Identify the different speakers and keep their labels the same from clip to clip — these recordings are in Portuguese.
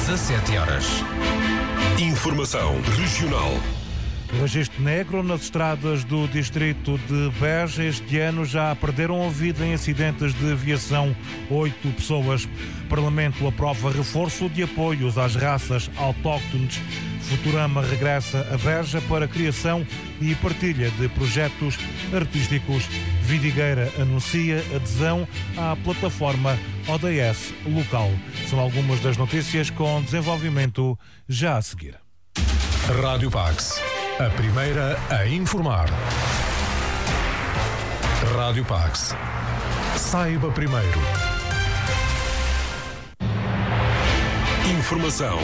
Speaker 1: 17 horas. Informação regional.
Speaker 2: Registro negro nas estradas do distrito de Beja. Este ano já perderam a vida em acidentes de aviação 8 pessoas. O Parlamento aprova reforço de apoios às raças autóctones. Futurama regressa a Beja para a criação e partilha de projetos artísticos. Vidigueira anuncia adesão à plataforma ODS local. São algumas das notícias com desenvolvimento já a seguir.
Speaker 1: Rádio Pax, a primeira a informar. Rádio Pax. Saiba primeiro. Informação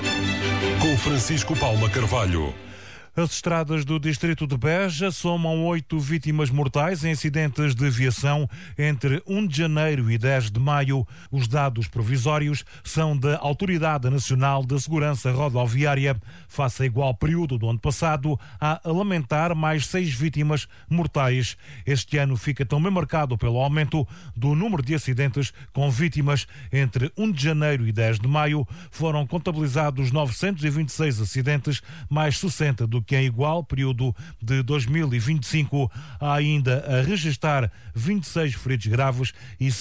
Speaker 1: com Francisco Palma Carvalho.
Speaker 2: As estradas do distrito de Beja somam 8 vítimas mortais em acidentes de aviação entre 1 de janeiro e 10 de maio. Os dados provisórios são da Autoridade Nacional de Segurança Rodoviária. Face a igual período do ano passado, há a lamentar mais 6 vítimas mortais. Este ano fica também marcado pelo aumento do número de acidentes com vítimas. Entre 1 de janeiro e 10 de maio foram contabilizados 926 acidentes, mais 60 do que em igual período de 2025. Há ainda a registrar 26 feridos graves e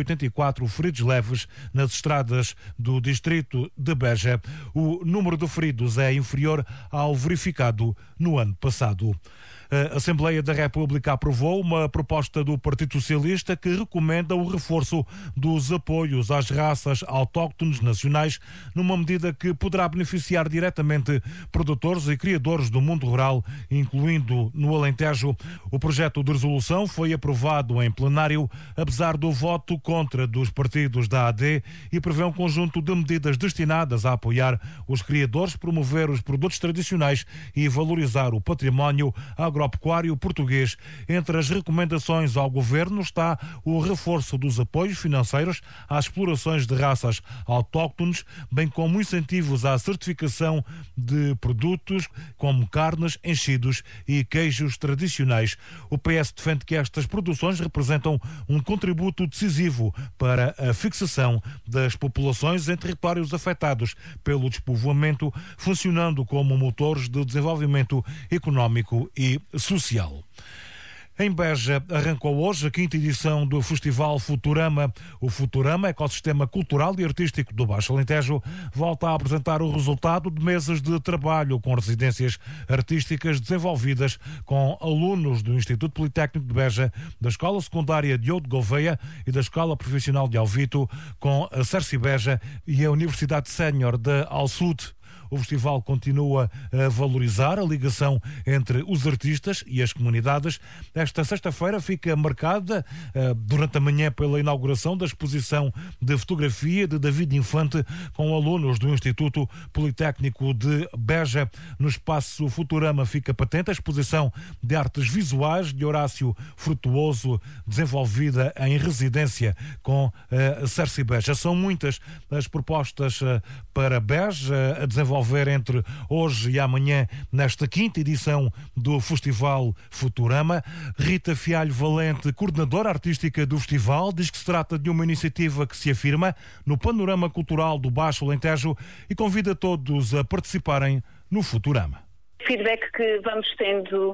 Speaker 2: 184 feridos leves nas estradas do distrito de Beja. O número de feridos é inferior ao verificado no ano passado. A Assembleia da República aprovou uma proposta do Partido Socialista que recomenda o reforço dos apoios às raças autóctones nacionais, numa medida que poderá beneficiar diretamente produtores e criadores do mundo rural, incluindo no Alentejo. O projeto de resolução foi aprovado em plenário, apesar do voto contra dos partidos da AD, e prevê um conjunto de medidas destinadas a apoiar os criadores, promover os produtos tradicionais e valorizar o património agropecuário português. Entre as recomendações ao Governo está o reforço dos apoios financeiros às explorações de raças autóctones, bem como incentivos à certificação de produtos como carnes, enchidos e queijos tradicionais. O PS defende que estas produções representam um contributo decisivo para a fixação das populações em territórios afetados pelo despovoamento, funcionando como motores de desenvolvimento económico e social. Em Beja arrancou hoje a 5ª edição do Festival Futurama. O Futurama, ecossistema cultural e artístico do Baixo Alentejo, volta a apresentar o resultado de meses de trabalho com residências artísticas desenvolvidas com alunos do Instituto Politécnico de Beja, da Escola Secundária Diogo de Gouveia e da Escola Profissional de Alvito, com a Cerci Beja e a Universidade Sénior de Alsud. O festival continua a valorizar a ligação entre os artistas e as comunidades. Esta sexta-feira fica marcada durante a manhã pela inauguração da exposição de fotografia de David Infante com alunos do Instituto Politécnico de Beja. No espaço Futurama fica patente a exposição de artes visuais de Horácio Frutuoso, desenvolvida em residência com a Cerci Beja. São muitas as propostas para Beja a desenvolver entre hoje e amanhã nesta 5ª edição do Festival Futurama. Rita Fialho Valente, coordenadora artística do festival, diz que se trata de uma iniciativa que se afirma no panorama cultural do Baixo Alentejo e convida todos a participarem no Futurama.
Speaker 3: O feedback que vamos tendo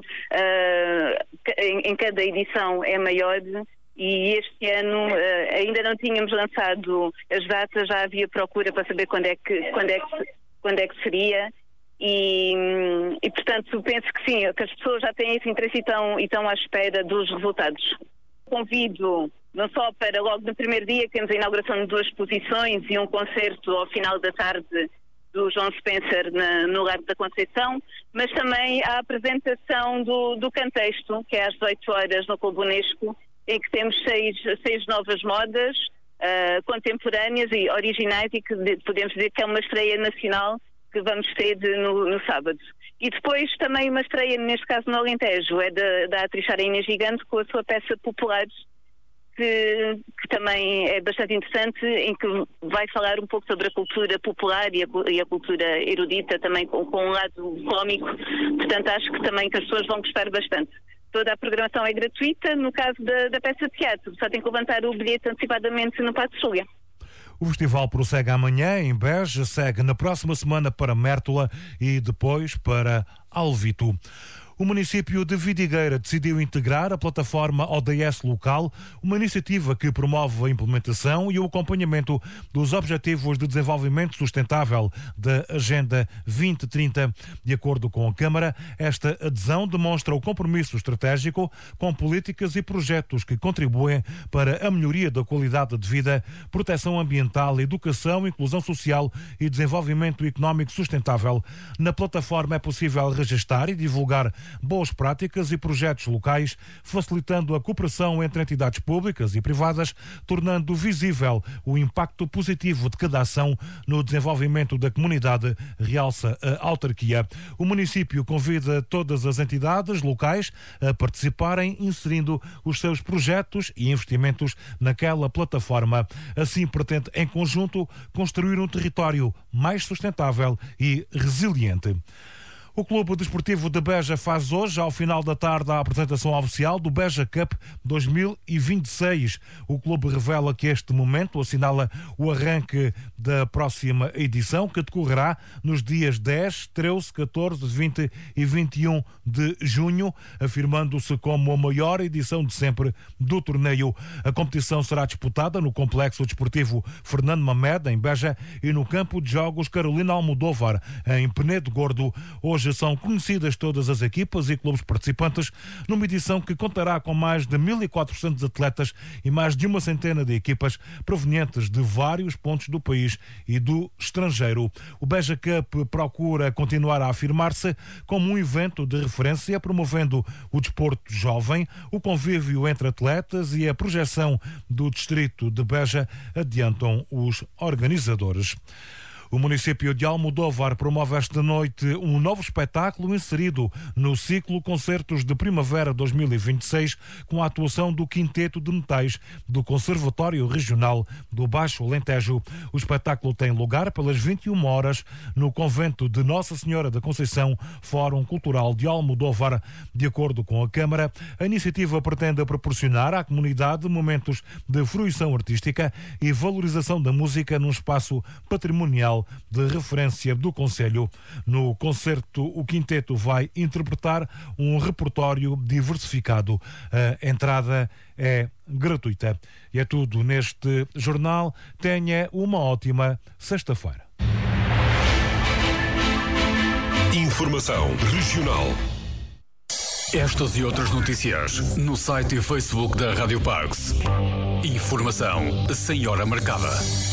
Speaker 3: em cada edição é maior. E este ano ainda não tínhamos lançado as datas, já havia procura para saber quando é que seria e portanto penso que sim, que as pessoas já têm esse interesse e estão à espera dos resultados. Convido não só para logo no primeiro dia que temos a inauguração de 2 exposições e um concerto ao final da tarde do João Spencer no Largo da Conceição, mas também a apresentação do Cantexto, que é às 18 horas no Clube Unesco, em que temos seis novas modas contemporâneas e originais e que podemos dizer que é uma estreia nacional que vamos ter no sábado. E depois também uma estreia, neste caso no Alentejo, é da atriz Sara Inês Gigante com a sua peça Populares, que também é bastante interessante, em que vai falar um pouco sobre a cultura popular e a cultura erudita, também com um lado cómico. Portanto, acho que também que as pessoas vão gostar bastante. Toda a programação é gratuita, no caso da peça de teatro, só tem que levantar o bilhete antecipadamente no Paço de Júlia.
Speaker 2: O festival prossegue amanhã em Beja, segue na próxima semana para Mértola e depois para Alvito. O município de Vidigueira decidiu integrar a plataforma ODS Local, uma iniciativa que promove a implementação e o acompanhamento dos Objetivos de Desenvolvimento Sustentável da Agenda 2030. De acordo com a Câmara, esta adesão demonstra o compromisso estratégico com políticas e projetos que contribuem para a melhoria da qualidade de vida, proteção ambiental, educação, inclusão social e desenvolvimento económico sustentável. Na plataforma é possível registar e divulgar boas práticas e projetos locais, facilitando a cooperação entre entidades públicas e privadas, tornando visível o impacto positivo de cada ação no desenvolvimento da comunidade, realça a autarquia. O município convida todas as entidades locais a participarem, inserindo os seus projetos e investimentos naquela plataforma. Assim, pretende, em conjunto, construir um território mais sustentável e resiliente. O Clube Desportivo de Beja faz hoje, ao final da tarde, a apresentação oficial do Beja Cup 2026. O clube revela que este momento assinala o arranque da próxima edição, que decorrerá nos dias 10, 13, 14, 20 e 21 de junho, afirmando-se como a maior edição de sempre do torneio. A competição será disputada no Complexo Desportivo Fernando Mamed, em Beja, e no Campo de Jogos Carolina Almodóvar, em Penedo Gordo. Hoje são conhecidas todas as equipas e clubes participantes, numa edição que contará com mais de 1.400 atletas e mais de uma centena de equipas provenientes de vários pontos do país e do estrangeiro. O Beja Cup procura continuar a afirmar-se como um evento de referência, promovendo o desporto jovem, o convívio entre atletas e a projeção do distrito de Beja, adiantam os organizadores. O município de Almodóvar promove esta noite um novo espetáculo inserido no ciclo Concertos de Primavera 2026, com a atuação do Quinteto de Metais do Conservatório Regional do Baixo Alentejo. O espetáculo tem lugar pelas 21 horas no convento de Nossa Senhora da Conceição, Fórum Cultural de Almodóvar. De acordo com a Câmara, a iniciativa pretende proporcionar à comunidade momentos de fruição artística e valorização da música num espaço patrimonial de referência do Conselho. No concerto, o quinteto vai interpretar um repertório diversificado. A entrada é gratuita. E é tudo neste jornal. Tenha uma ótima sexta-feira.
Speaker 1: Informação regional.
Speaker 4: Estas e outras notícias no site e Facebook da Rádio Parks. Informação sem hora marcada.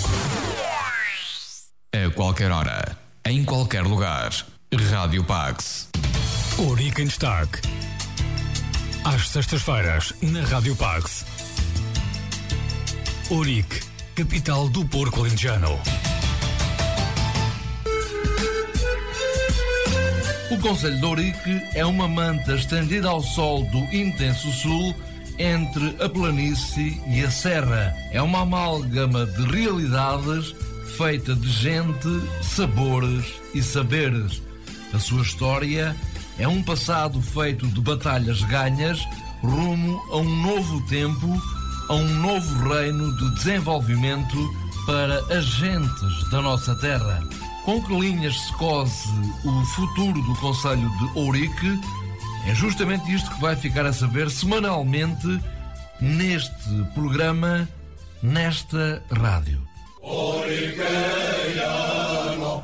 Speaker 4: A qualquer hora, em qualquer lugar. Rádio Pax. Ourique em destaque. Às sextas-feiras, na Rádio Pax. Ourique, capital do porco alentejano.
Speaker 5: O concelho de Ourique é uma manta estendida ao sol do intenso sul, entre a planície e a serra. É uma amálgama de realidades feita de gente, sabores e saberes. A sua história é um passado feito de batalhas ganhas rumo a um novo tempo, a um novo reino de desenvolvimento para as gentes da nossa terra. Com que linhas se cose o futuro do concelho de Ourique? É justamente isto que vai ficar a saber semanalmente neste programa, nesta rádio. Ouriqueiano,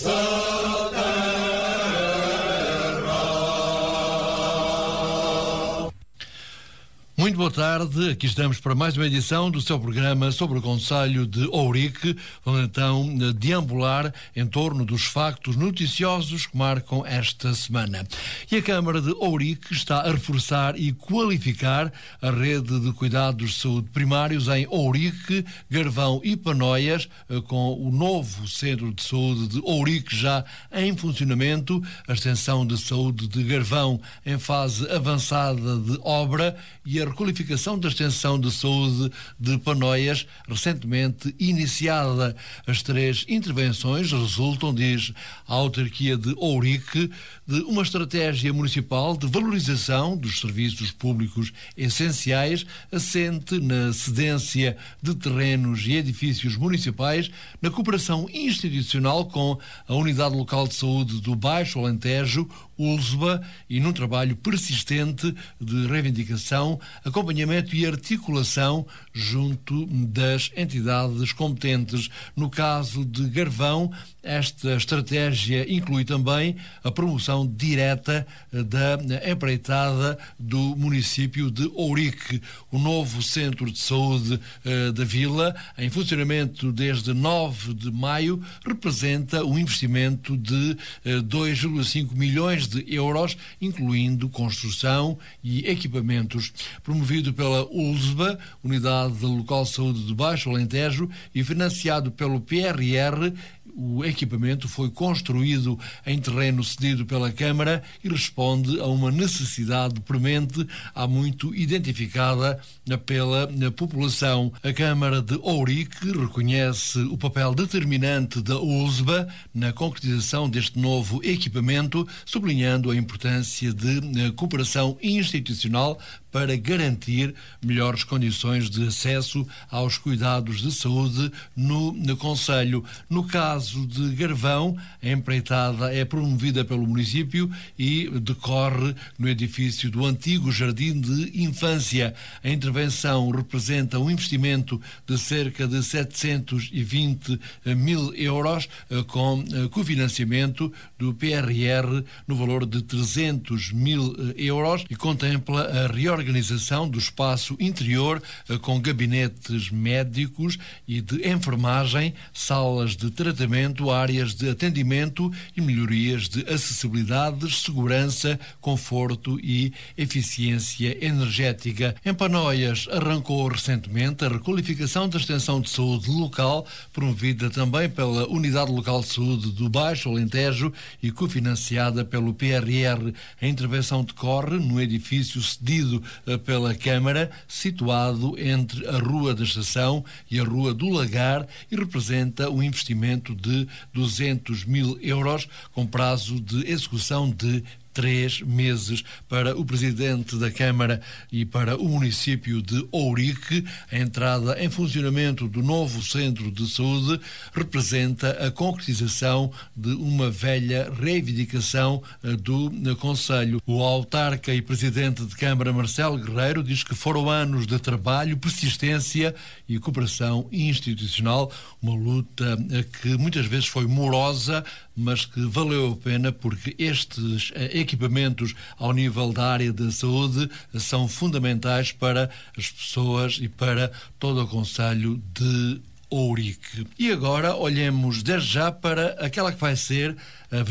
Speaker 5: muito boa tarde, aqui estamos para mais uma edição do seu programa sobre o concelho de Ourique, onde então deambular em torno dos factos noticiosos que marcam esta semana. E a Câmara de Ourique está a reforçar e qualificar a rede de cuidados de saúde primários em Ourique, Garvão e Panoias, com o novo Centro de Saúde de Ourique já em funcionamento, a extensão de saúde de Garvão em fase avançada de obra e a requalificação requalificação da extensão de saúde de Panoias, recentemente iniciada. As 3 intervenções resultam, diz a autarquia de Ourique, de uma estratégia municipal de valorização dos serviços públicos essenciais, assente na cedência de terrenos e edifícios municipais, na cooperação institucional com a Unidade Local de Saúde do Baixo Alentejo, ULSBA, e num trabalho persistente de reivindicação, acompanhamento e articulação junto das entidades competentes. No caso de Garvão, esta estratégia inclui também a promoção direta da empreitada do município de Ourique. O novo centro de saúde da vila, em funcionamento desde 9 de maio, representa um investimento de 2,5 milhões de euros, incluindo construção e equipamentos. Promovido pela ULSBA, Unidade Local de Saúde do Baixo Alentejo, e financiado pelo PRR, o equipamento foi construído em terreno cedido pela Câmara e responde a uma necessidade premente há muito identificada pela população. A Câmara de Ourique reconhece o papel determinante da ULSBA na concretização deste novo equipamento, sublinhando a importância de cooperação institucional para garantir melhores condições de acesso aos cuidados de saúde no concelho. No caso de Garvão, a empreitada é promovida pelo município e decorre no edifício do antigo Jardim de Infância. A intervenção representa um investimento de cerca de 720 mil euros, com cofinanciamento do PRR no valor de 300 mil euros, e contempla a reorganização do espaço interior com gabinetes médicos e de enfermagem, salas de tratamento, áreas de atendimento e melhorias de acessibilidade, segurança, conforto e eficiência energética. Em Panoias arrancou recentemente a requalificação da extensão de saúde local, promovida também pela Unidade Local de Saúde do Baixo Alentejo e cofinanciada pelo PRR. A intervenção decorre no edifício cedido pela Câmara, situado entre a Rua da Estação e a Rua do Lagar, e representa um investimento de 200 mil euros, com prazo de execução de 3 meses. Para o Presidente da Câmara e para o município de Ourique, a entrada em funcionamento do novo centro de saúde representa a concretização de uma velha reivindicação do concelho. O autarca e Presidente de Câmara, Marcelo Guerreiro, diz que foram anos de trabalho, persistência e cooperação institucional, uma luta que muitas vezes foi morosa, mas que valeu a pena, porque estes equipamentos ao nível da área da saúde são fundamentais para as pessoas e para todo o concelho de Ourique. E agora olhemos desde já para aquela que vai ser a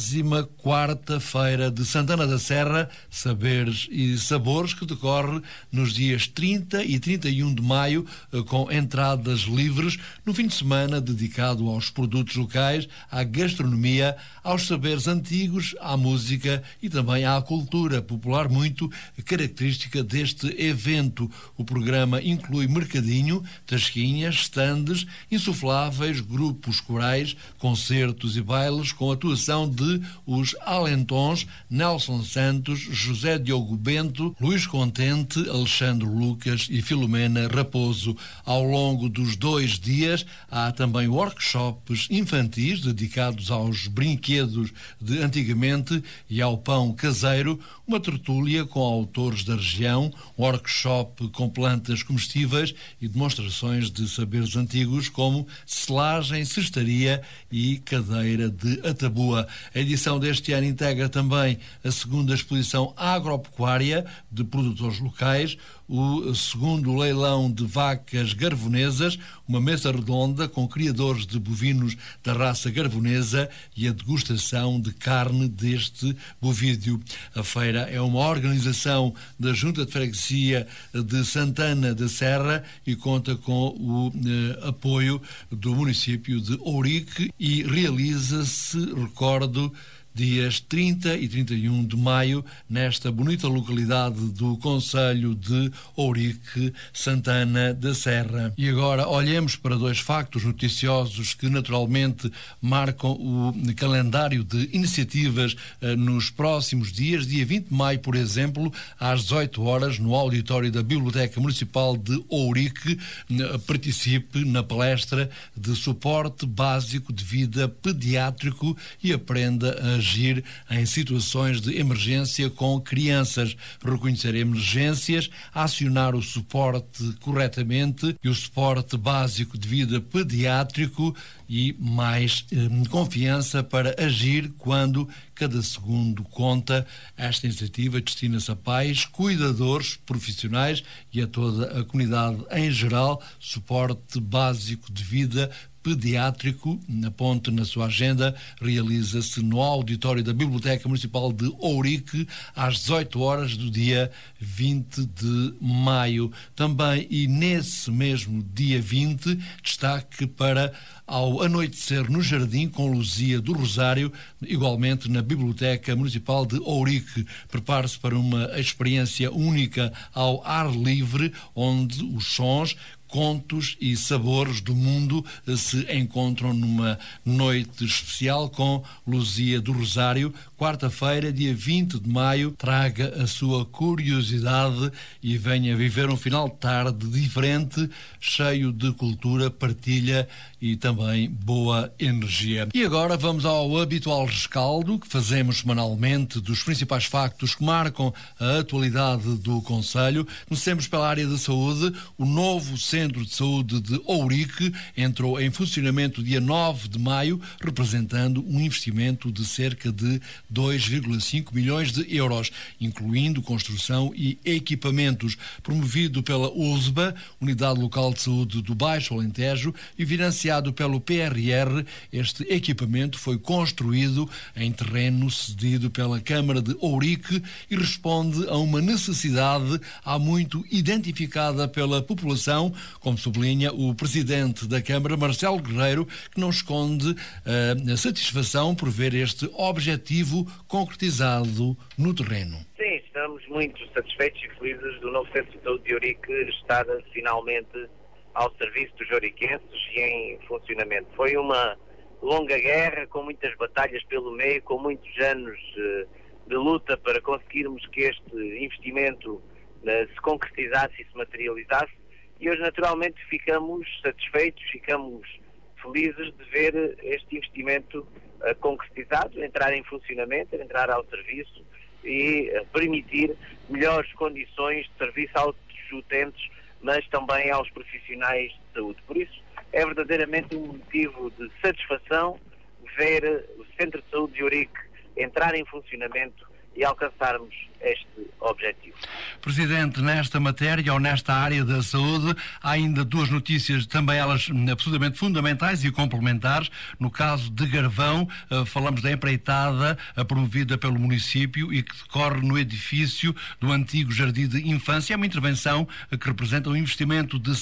Speaker 5: 24ª Feira de Santana da Serra, Saberes e Sabores, que decorre nos dias 30 e 31 de maio, com entradas livres, no fim de semana dedicado aos produtos locais, à gastronomia, aos saberes antigos, à música e também à cultura popular, muito característica deste evento. O programa inclui mercadinho, tasquinhas, stands, insufláveis, grupos corais, concertos e bailes, com atuação de os Alentons, Nelson Santos, José Diogo Bento, Luís Contente, Alexandre Lucas e Filomena Raposo. Ao longo dos 2 dias há também workshops infantis dedicados aos brinquedos de antigamente e ao pão caseiro, uma tertúlia com autores da região, um workshop com plantas comestíveis e demonstrações de saberes antigos como selagem, cestaria e cadeira de Atabu. A edição deste ano integra também a 2ª exposição agropecuária de produtores locais, o 2º leilão de vacas garvonesas, uma mesa redonda com criadores de bovinos da raça garvonesa e a degustação de carne deste bovídeo. A feira é uma organização da Junta de Freguesia de Santana da Serra e conta com o apoio do município de Ourique e realiza-se, recordo, dias 30 e 31 de maio, nesta bonita localidade do concelho de Ourique, Santana da Serra. E agora olhemos para dois factos noticiosos que naturalmente marcam o calendário de iniciativas nos próximos dias. Dia 20 de maio, por exemplo, às 18 horas, no auditório da Biblioteca Municipal de Ourique, participe na palestra de suporte básico de vida pediátrico e aprenda a agir em situações de emergência com crianças, reconhecer emergências, acionar o suporte corretamente e o suporte básico de vida pediátrico e mais confiança para agir quando cada segundo conta. Esta iniciativa destina-se a pais, cuidadores profissionais e a toda a comunidade em geral. Suporte básico de vida pediátrico, aponte na sua agenda, realiza-se no auditório da Biblioteca Municipal de Ourique às 18 horas do dia 20 de maio. Também, e nesse mesmo dia 20, destaque para ao anoitecer no Jardim com Luzia do Rosário, igualmente na Biblioteca Municipal de Ourique. Prepare-se para uma experiência única ao ar livre, onde os sons, contos e sabores do mundo se encontram numa noite especial com Luzia do Rosário. Quarta-feira, dia 20 de maio, traga a sua curiosidade e venha viver um final de tarde diferente, cheio de cultura, partilha e também boa energia. E agora vamos ao habitual rescaldo que fazemos semanalmente dos principais factos que marcam a atualidade do concelho. Comecemos pela área da saúde. O novo Centro de Saúde de Ourique entrou em funcionamento dia 9 de maio, representando um investimento de cerca de 2,5 milhões de euros, incluindo construção e equipamentos. Promovido pela USBA, Unidade Local de Saúde do Baixo Alentejo, e financiado pelo PRR, este equipamento foi construído em terreno cedido pela Câmara de Ourique e responde a uma necessidade há muito identificada pela população, como sublinha o Presidente da Câmara, Marcelo Guerreiro, que não esconde a satisfação por ver este objetivo concretizado no terreno.
Speaker 6: Sim, estamos muito satisfeitos e felizes do novo Centro de Saúde de Ourique estar finalmente ao serviço dos ouriquenses e em funcionamento. Foi uma longa guerra, com muitas batalhas pelo meio, com muitos anos de luta para conseguirmos que este investimento se concretizasse e se materializasse. E hoje, naturalmente, ficamos satisfeitos, ficamos felizes de ver este investimento concretizado, entrar em funcionamento, entrar ao serviço e permitir melhores condições de serviço aos utentes, mas também aos profissionais de saúde. Por isso, é verdadeiramente um motivo de satisfação ver o Centro de Saúde de Ourique entrar em funcionamento e alcançarmos este objetivo.
Speaker 5: Presidente, nesta matéria ou nesta área da saúde, há ainda duas notícias, também elas absolutamente fundamentais e complementares. No caso de Garvão, falamos da empreitada promovida pelo município e que decorre no edifício do antigo Jardim de Infância. É uma intervenção que representa um investimento de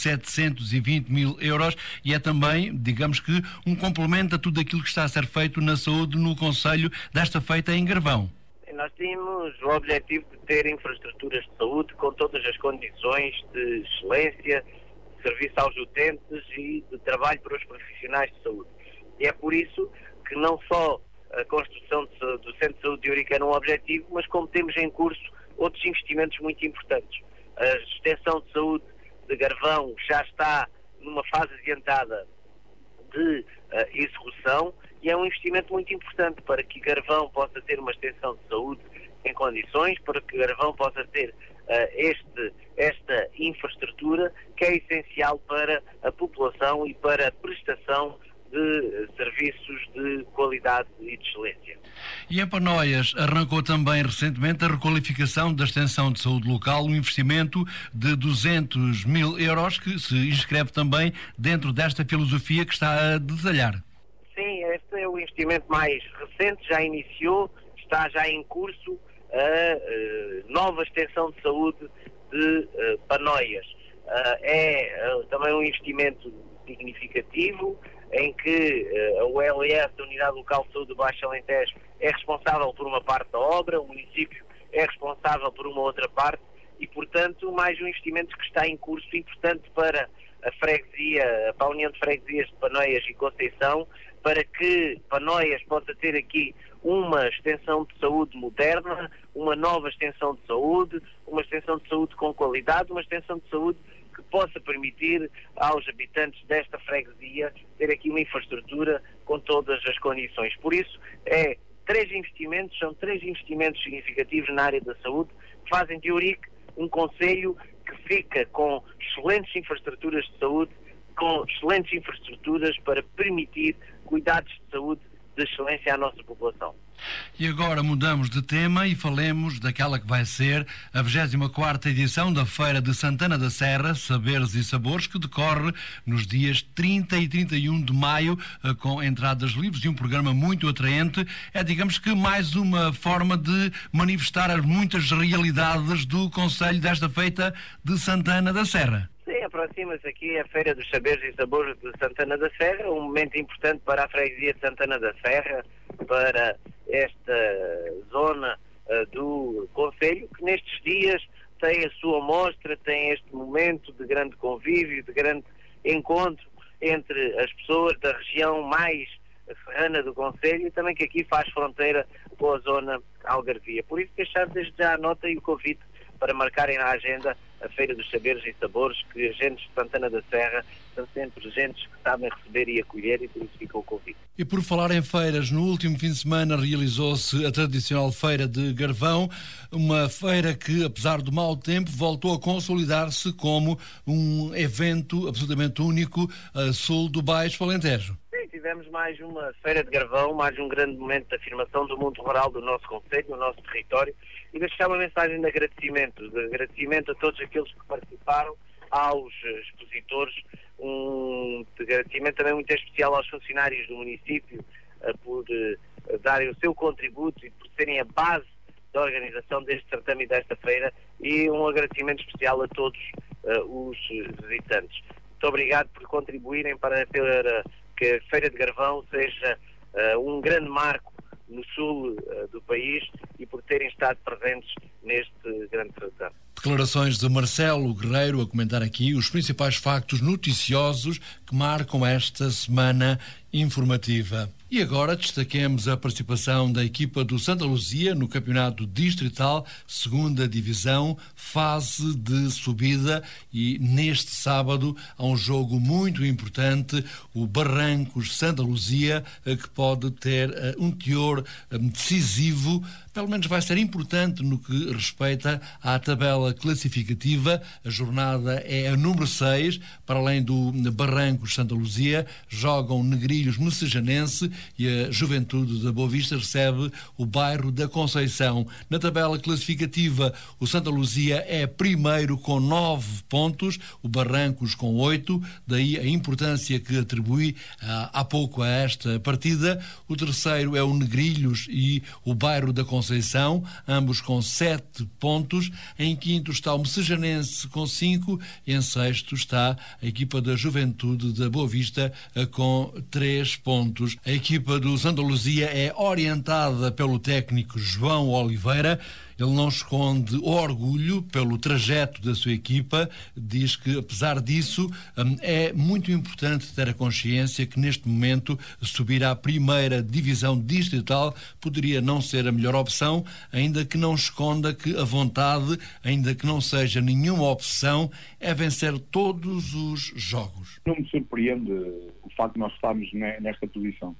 Speaker 5: 720 mil euros e é também, digamos que, um complemento a tudo aquilo que está a ser feito na saúde no concelho, desta feita em Garvão.
Speaker 6: Nós tínhamos o objetivo de ter infraestruturas de saúde com todas as condições de excelência, de serviço aos utentes e de trabalho para os profissionais de saúde. E é por isso que não só a construção do Centro de Saúde de Ourique era um objetivo, mas como temos em curso outros investimentos muito importantes. A extensão de saúde de Garvão já está numa fase adiantada de execução e é um investimento muito importante para que Garvão possa ter uma extensão de saúde em condições, para que Garvão possa ter esta infraestrutura que é essencial para a população e para a prestação de serviços de qualidade e de excelência.
Speaker 5: E em Panoias arrancou também recentemente a requalificação da extensão de saúde local, um investimento de 200 mil euros que se inscreve também dentro desta filosofia que está a detalhar.
Speaker 6: Sim, este é o investimento mais recente, já iniciou, está já em curso a nova extensão de saúde de Panoias. É também um investimento significativo em que a ULS, a Unidade Local de Saúde do Baixo Alentejo, é responsável por uma parte da obra, o município é responsável por uma outra parte e, portanto, mais um investimento que está em curso importante para a freguesia, para a União de Freguesias de Panoias e Conceição, para que Panoias possa ter aqui uma extensão de saúde moderna, uma nova extensão de saúde, uma extensão de saúde com qualidade, uma extensão de saúde que possa permitir aos habitantes desta freguesia ter aqui uma infraestrutura com todas as condições. Por isso, são três investimentos significativos na área da saúde que fazem de Ourique um concelho que fica com excelentes infraestruturas de saúde, com excelentes infraestruturas para permitir cuidados de saúde de excelência à nossa população.
Speaker 5: E agora mudamos de tema e falemos daquela que vai ser a 24ª edição da Feira de Santana da Serra, Saberes e Sabores, que decorre nos dias 30 e 31 de maio, com entradas livres e um programa muito atraente. É, digamos que, mais uma forma de manifestar as muitas realidades do concelho desta feita de Santana da Serra.
Speaker 6: Sim, aproxima-se aqui a Feira dos Saberes e Sabores de Santana da Serra, um momento importante para a freguesia de Santana da Serra, para esta zona do concelho, que nestes dias tem a sua mostra, tem este momento de grande convívio, de grande encontro entre as pessoas da região mais serrana do concelho e também que aqui faz fronteira com a zona algarvia. Por isso deixar desde já a nota e o convite para marcarem na agenda a Feira dos Saberes e Sabores, que agentes de Santana da Serra são sempre agentes que sabem receber e acolher, e por isso fica o convite.
Speaker 5: E por falar em feiras, no último fim de semana realizou-se a tradicional Feira de Garvão, uma feira que, apesar do mau tempo, voltou a consolidar-se como um evento absolutamente único a sul do Baixo Alentejo.
Speaker 6: Sim, tivemos mais uma Feira de Garvão, mais um grande momento de afirmação do mundo rural do nosso concelho, do nosso território, e deixar uma mensagem de agradecimento a todos aqueles que participaram, aos expositores, de agradecimento também muito especial aos funcionários do município por darem o seu contributo e por serem a base da organização deste certame e desta feira, e um agradecimento especial a todos os visitantes. Muito obrigado por contribuírem para que a Feira de Garvão seja um grande marco no sul do país e por terem estado presentes neste grande certame.
Speaker 5: Declarações de Marcelo Guerreiro a comentar aqui os principais factos noticiosos que marcam esta semana informativa. E agora destaquemos a participação da equipa do Santa Luzia no Campeonato Distrital, 2ª Divisão, fase de subida, e neste sábado há um jogo muito importante, o Barrancos Santa Luzia, que pode ter um teor decisivo, pelo menos vai ser importante no que respeita à tabela classificativa. A jornada é a número 6, para além do Barrancos Santa Luzia, jogam Negrilhos Messejanense e a Juventude da Boa Vista recebe o bairro da Conceição. Na tabela classificativa, o Santa Luzia é primeiro com 9 pontos, o Barrancos com 8, daí a importância que atribui há pouco a esta partida. O terceiro é o Negrilhos e o bairro da Conceição, ambos com 7 pontos. Em quinto está o Messejanense com 5 e em sexto está a equipa da Juventude da Boa Vista com 3 pontos. A equipa do Santa Luzia é orientada pelo técnico João Oliveira. Ele não esconde o orgulho pelo trajeto da sua equipa, diz que, apesar disso, é muito importante ter a consciência que, neste momento, subir à 1ª Divisão Distrital poderia não ser a melhor opção, ainda que não esconda que a vontade, ainda que não seja nenhuma opção, é vencer todos os jogos.
Speaker 7: Não me surpreende o facto de nós estarmos nesta posição.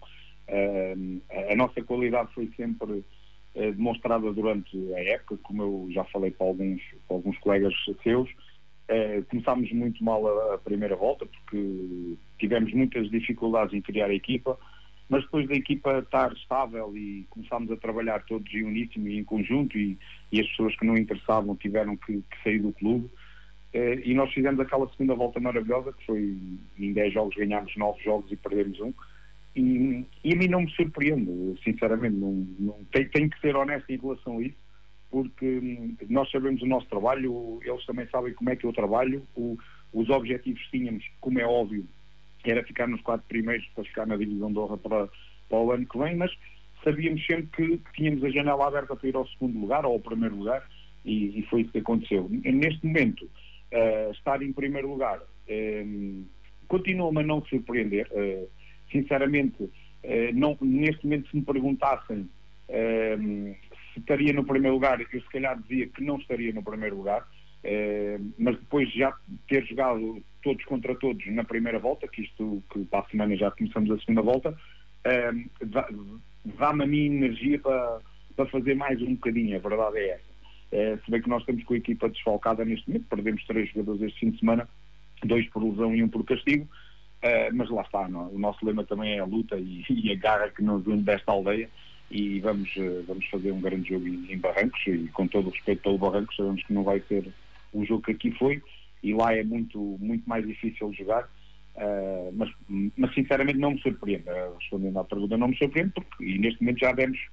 Speaker 7: A nossa qualidade foi sempre demonstrada durante a época, como eu já falei para alguns colegas seus. Começámos muito mal a primeira volta, porque tivemos muitas dificuldades em criar a equipa, mas depois da equipa estar estável e começámos a trabalhar todos em uníssono e em conjunto, e as pessoas que não interessavam tiveram que sair do clube, e nós fizemos aquela segunda volta maravilhosa, que foi em 10 jogos ganhámos 9 jogos e perdemos 1. E a mim não me surpreende, sinceramente. Tenho que ser honesto em relação a isso, porque nós sabemos o nosso trabalho, eles também sabem como é que eu trabalho. Os objetivos que tínhamos, como é óbvio, era ficar nos 4 primeiros para ficar na divisão de honra para o ano que vem, mas sabíamos sempre que tínhamos a janela aberta para ir ao segundo lugar ou ao primeiro lugar, e foi isso que aconteceu. Neste momento, estar em primeiro lugar continua-me a não surpreender. Sinceramente, neste momento, se me perguntassem se estaria no primeiro lugar, eu se calhar dizia que não estaria no primeiro lugar, mas depois de já ter jogado todos contra todos na primeira volta, que para a semana já começamos a segunda volta, dá-me a minha energia para fazer mais um bocadinho, a verdade é essa. Se bem que nós estamos com a equipa desfalcada neste momento, perdemos 3 jogadores este fim de semana, 2 por lesão e 1 por castigo, mas lá está, não? O nosso lema também é a luta e a garra que nos une desta aldeia, e vamos fazer um grande jogo em Barrancos, e com todo o respeito pelo Barrancos, sabemos que não vai ser o jogo que aqui foi, e lá é muito, muito mais difícil jogar, mas sinceramente não me surpreende. Respondendo à pergunta, não me surpreende, porque neste momento já demos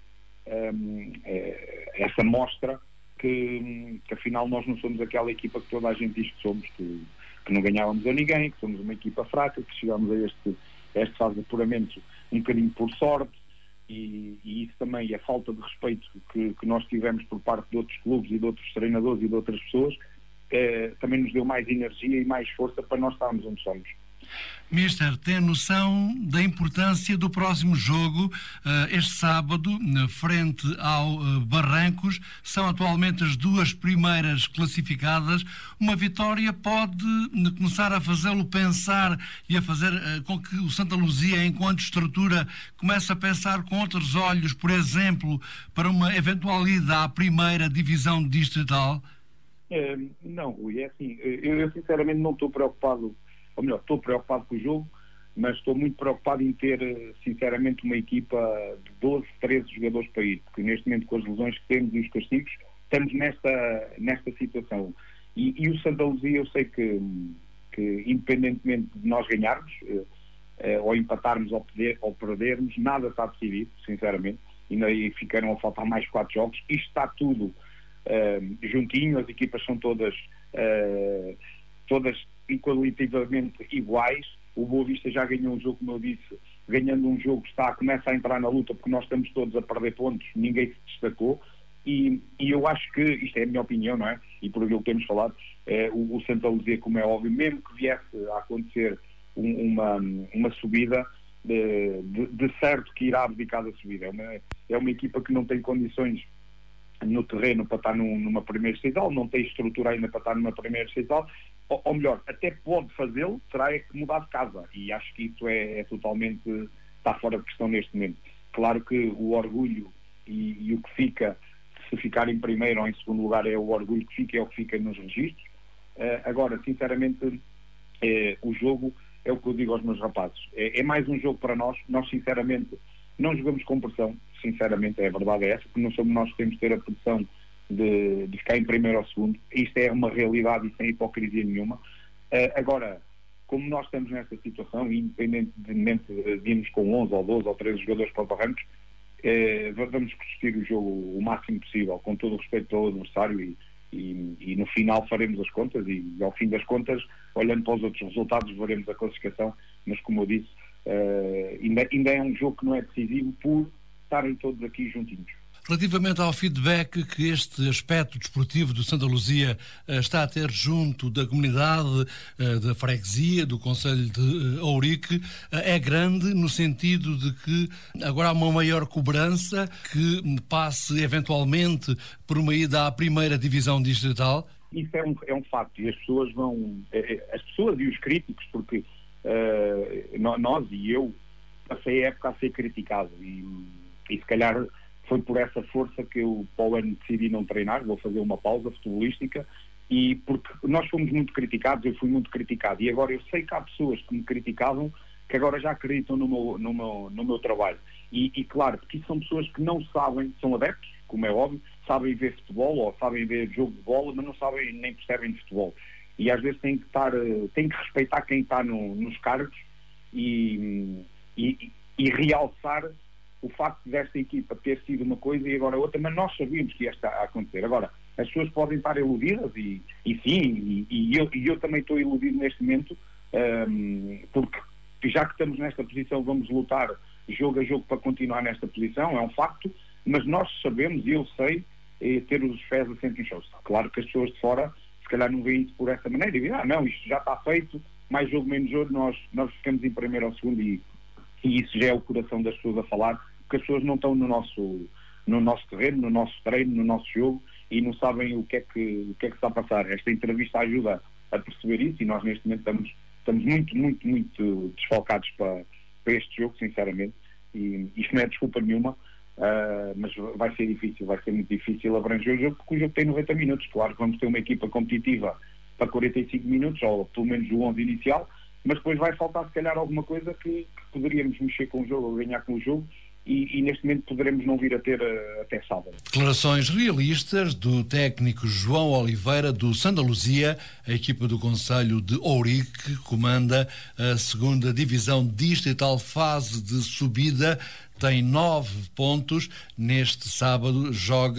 Speaker 7: essa mostra que afinal nós não somos aquela equipa que toda a gente diz que somos, que não ganhávamos a ninguém, que somos uma equipa fraca, que chegámos a este fase de apuramento um bocadinho por sorte, e isso também, a falta de respeito que nós tivemos por parte de outros clubes e de outros treinadores e de outras pessoas, também nos deu mais energia e mais força para nós estarmos onde somos.
Speaker 5: Mister, tem noção da importância do próximo jogo, este sábado, frente ao Barrancos? São atualmente as 2 primeiras classificadas. Uma vitória pode começar a fazê-lo pensar e a fazer com que o Santa Luzia, enquanto estrutura, comece a pensar com outros olhos, por exemplo, para uma eventualidade à primeira divisão distrital?
Speaker 7: Não, Rui, é assim, eu sinceramente não estou preocupado. Ou melhor, estou preocupado com o jogo, mas estou muito preocupado em ter, sinceramente, uma equipa de 12, 13 jogadores para ir, porque neste momento, com as lesões que temos e os castigos, estamos nesta situação. E o Santa Luzia, eu sei que independentemente de nós ganharmos, ou empatarmos ou perdermos, nada está decidido, sinceramente. Ainda ficaram a faltar mais 4 jogos. Isto está tudo juntinho, as equipas são todas equalitativamente iguais. O Boa Vista já ganhou um jogo, como eu disse, ganhando um jogo começa a entrar na luta, porque nós estamos todos a perder pontos, ninguém se destacou, e eu acho que, isto é a minha opinião, não é? E por aquilo que temos falado, o Santa Luzia, como é óbvio, mesmo que viesse a acontecer uma subida, de certo que irá abdicar da subida. É uma equipa que não tem condições no terreno para estar numa primeira distrital, não tem estrutura ainda para estar numa primeira distrital, ou melhor, até pode fazê-lo, terá que mudar de casa, e acho que isso é totalmente, está fora de questão neste momento. Claro que o orgulho e o que fica, se ficar em primeiro ou em segundo lugar, é o orgulho que fica, é o que fica nos registros. Agora, sinceramente, o jogo é o que eu digo aos meus rapazes, é mais um jogo para nós sinceramente não jogamos com pressão, sinceramente, a verdade é essa, porque não somos nós que temos de ter a pressão de ficar em primeiro ou segundo. Isto é uma realidade e sem hipocrisia nenhuma. Agora, como nós estamos nesta situação, independentemente de irmos com 11 ou 12 ou 13 jogadores para Barrancos, vamos discutir o jogo o máximo possível, com todo o respeito ao adversário, e no final faremos as contas, e ao fim das contas, olhando para os outros resultados, veremos a classificação, mas como eu disse, ainda é um jogo que não é decisivo por estarem todos aqui juntinhos.
Speaker 5: Relativamente ao feedback que este aspecto desportivo do Santa Luzia está a ter junto da comunidade, da freguesia, do concelho de Ourique, é grande no sentido de que agora há uma maior cobrança que passe eventualmente por uma ida à primeira divisão distrital?
Speaker 7: Isso é um facto, e as pessoas e os críticos, porque nós e eu passei a época a ser criticado, e se calhar foi por essa força que eu para o ano decidi não treinar, vou fazer uma pausa futebolística, e porque nós fomos muito criticados, eu fui muito criticado, e agora eu sei que há pessoas que me criticavam que agora já acreditam no meu trabalho, e claro, porque são pessoas que não sabem, são adeptos, como é óbvio, sabem ver futebol ou sabem ver jogo de bola, mas não sabem nem percebem de futebol, e às vezes têm que respeitar quem está nos cargos e realçar o facto desta equipa ter sido uma coisa e agora outra, mas nós sabíamos que ia estar a acontecer. Agora, as pessoas podem estar iludidas, e eu também estou iludido neste momento, porque já que estamos nesta posição, vamos lutar jogo a jogo para continuar nesta posição, é um facto, mas nós sabemos, e eu sei, ter os pés assentes no chão. Claro que as pessoas de fora se calhar não veem isso por essa maneira e dizem, não, isto já está feito, mais jogo, menos jogo, nós ficamos em primeiro ou segundo e isso já é o coração das pessoas a falar, porque as pessoas não estão no nosso terreno, no nosso treino, no nosso jogo e não sabem o que é que está a passar. Esta entrevista ajuda a perceber isso e nós neste momento estamos muito desfalcados para este jogo, sinceramente, e isto não é desculpa nenhuma, mas vai ser muito difícil abranger o jogo, porque o jogo tem 90 minutos. Claro que vamos ter uma equipa competitiva para 45 minutos, ou pelo menos o 11 inicial, mas depois vai faltar se calhar alguma coisa que poderíamos mexer com o jogo ou ganhar com o jogo e neste momento poderemos não vir a ter até sábado.
Speaker 5: Declarações realistas do técnico João Oliveira do Santa Luzia, a equipa do concelho de Ourique, que comanda a 2ª Divisão Distrital fase de subida, tem 9 pontos. Neste sábado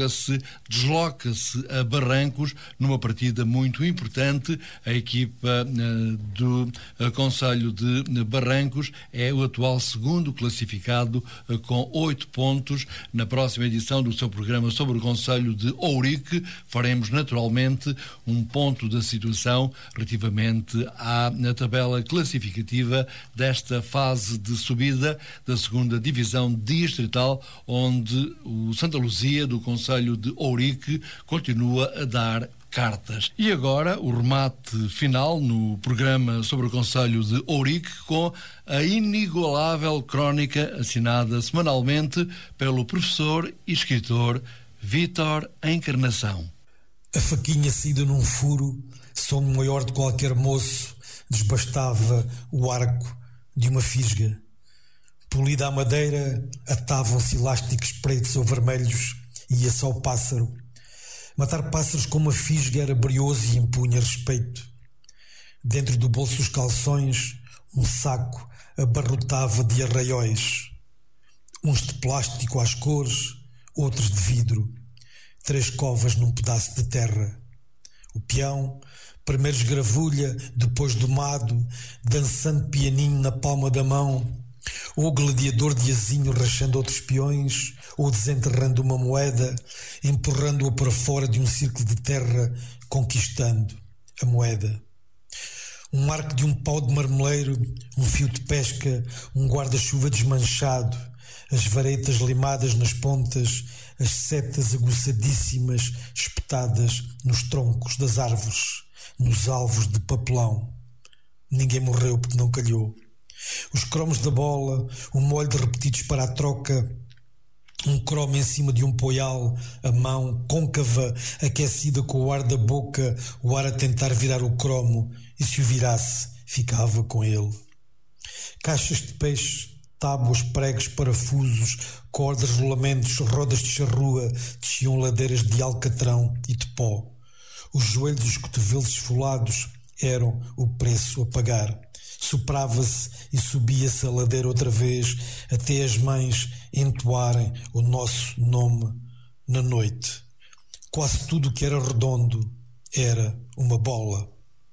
Speaker 5: desloca-se a Barrancos numa partida muito importante. A equipa do concelho de Barrancos é o atual 2º classificado com 8 pontos. Na próxima edição do seu programa sobre o concelho de Ourique faremos naturalmente um ponto da situação relativamente na tabela classificativa desta fase de subida da 2ª Divisão Distrital, onde o Santa Luzia do concelho de Ourique continua a dar cartas. E agora o remate final no programa sobre o concelho de Ourique com a inigualável crónica assinada semanalmente pelo professor e escritor Vítor Encarnação.
Speaker 8: A faquinha saída num furo, som maior de qualquer moço, desbastava o arco de uma fisga. Polida à madeira, atavam-se elásticos pretos ou vermelhos, ia só o pássaro. Matar pássaros com uma fisga era brioso e impunha respeito. Dentro do bolso dos calções, um saco abarrotava de arraióis. Uns de plástico às cores, outros de vidro. 3 covas num pedaço de terra. O peão, primeiro esgravulha, depois domado, dançando pianinho na palma da mão, ou gladiador de azinho rachando outros peões, ou desenterrando uma moeda, empurrando-a para fora de um círculo de terra, conquistando a moeda. Um arco de um pau de marmeleiro, um fio de pesca, um guarda-chuva desmanchado, as varetas limadas nas pontas, as setas aguçadíssimas espetadas nos troncos das árvores, nos alvos de papelão. Ninguém morreu porque não calhou. Os cromos da bola, o molho de repetidos para a troca, um cromo em cima de um poial, a mão côncava, aquecida com o ar da boca, o ar a tentar virar o cromo, e se o virasse, ficava com ele. Caixas de peixe, tábuas, pregos, parafusos, cordas, rolamentos, rodas de charrua, desciam ladeiras de alcatrão e de pó. Os joelhos e os cotovelos esfolados eram o preço a pagar. Soprava-se e subia-se a ladeira outra vez, até as mães entoarem o nosso nome na noite. Quase tudo o que era redondo era uma bola.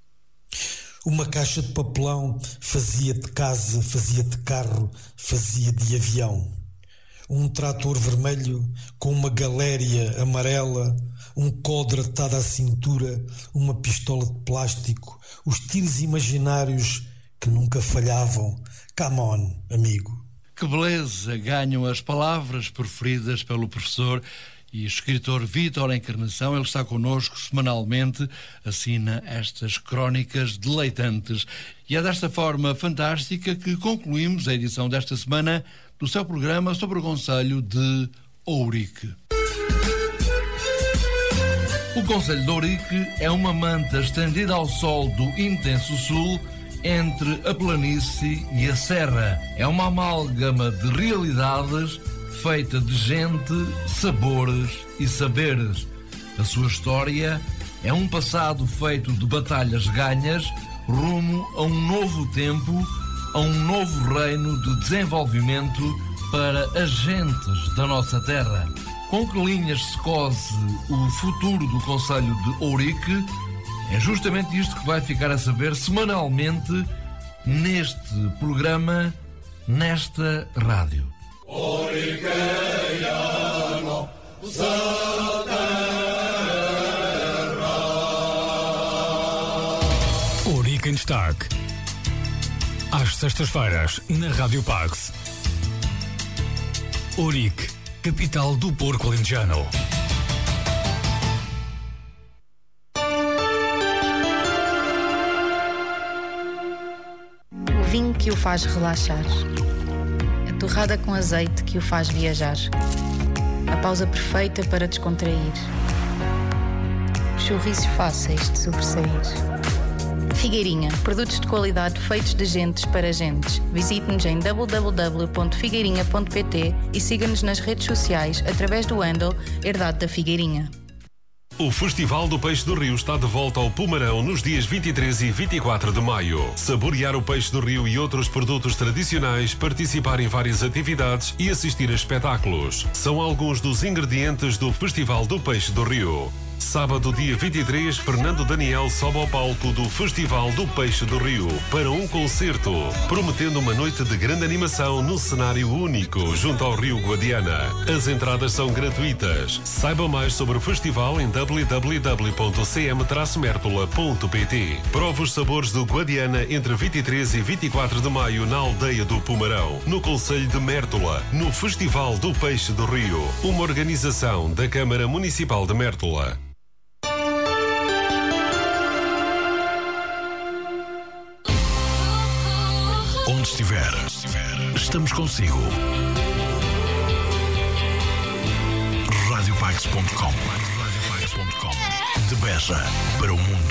Speaker 8: Uma caixa de papelão fazia de casa, fazia de carro, fazia de avião. Um trator vermelho com uma galéria amarela, um coldre atado à cintura, uma pistola de plástico, os tiros imaginários que nunca falhavam. Come on, amigo.
Speaker 5: Que beleza ganham as palavras preferidas pelo professor e escritor Vítor Encarnação. Ele está connosco semanalmente, assina estas crónicas deleitantes. E é desta forma fantástica que concluímos a edição desta semana do seu programa sobre o concelho de Ourique. O concelho de Ourique é uma manta estendida ao sol do intenso sul, entre a planície e a serra. É uma amálgama de realidades feita de gente, sabores e saberes. A sua história é um passado feito de batalhas ganhas rumo a um novo tempo, a um novo reino de desenvolvimento para as gentes da nossa terra. Com que linhas se cose o futuro do concelho de Ourique? É justamente isto que vai ficar a saber semanalmente neste programa, nesta rádio.
Speaker 4: Destaque às sextas-feiras na Rádio Pax. Ourique, capital do porco alentejano.
Speaker 9: O vinho que o faz relaxar, a torrada com azeite que o faz viajar, a pausa perfeita para descontrair, os sorrisos fáceis de sobressair. Figueirinha, produtos de qualidade feitos de gentes para gentes. Visite-nos em www.figueirinha.pt e siga-nos nas redes sociais através do handle Herdade da Figueirinha.
Speaker 10: O Festival do Peixe do Rio está de volta ao Pumarão nos dias 23 e 24 de maio. Saborear o peixe do rio e outros produtos tradicionais, participar em várias atividades e assistir a espetáculos. São alguns dos ingredientes do Festival do Peixe do Rio. Sábado, dia 23, Fernando Daniel sobe ao palco do Festival do Peixe do Rio para um concerto, prometendo uma noite de grande animação no cenário único junto ao Rio Guadiana. As entradas são gratuitas. Saiba mais sobre o festival em www.cm-mertola.pt. Prove os sabores do Guadiana entre 23 e 24 de maio na aldeia do Pumarão, no concelho de Mértola, no Festival do Peixe do Rio. Uma organização da Câmara Municipal de Mértola.
Speaker 11: Onde estiver, estamos consigo. Radiopax.com. De Beja para o mundo.